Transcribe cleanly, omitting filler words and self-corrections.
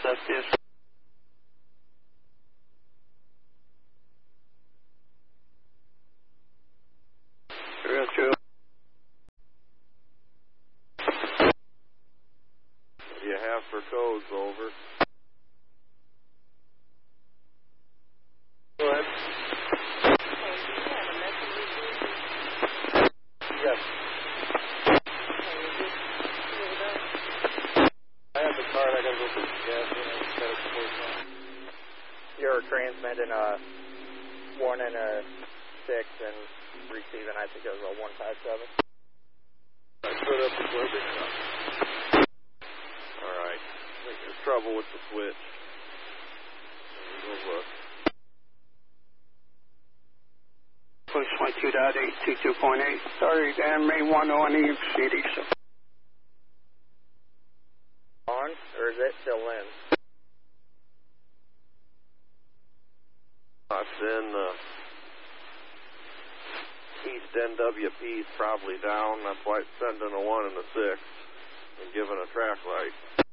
receptive. Real true. What do you have for codes? Over. Go ahead. Yes. I have the card. I gotta go put some gas in. You're transmitting a 1 and a 6 and receiving, I think it was a 157. I put up the switch. Alright. I think there's trouble with the switch. Let me go look. Push 22.822.8. Sorry, Dan, may 1 on Eve City. So. On, or is it still in? It's in East NWP is probably down. That's why it's sending a 1 and a 6 and giving a track light.